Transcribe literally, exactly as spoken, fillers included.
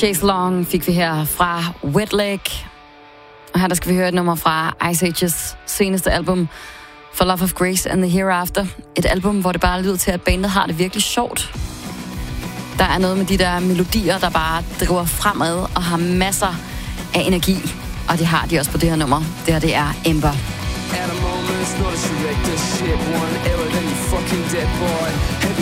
Chase Long fik vi her fra Wet Leg. Og her der skal vi høre et nummer fra Ice Ages seneste album, For Love of Grace and the Hereafter. Et album, hvor det bare lyder til, at bandet har det virkelig sjovt. Der er noget med de der melodier, der bare driver fremad og har masser af energi. Og det har de også på det her nummer. Det her, det er Ember. At a moment, it's not a character shit. One error, then you fucking dead boy. Heavy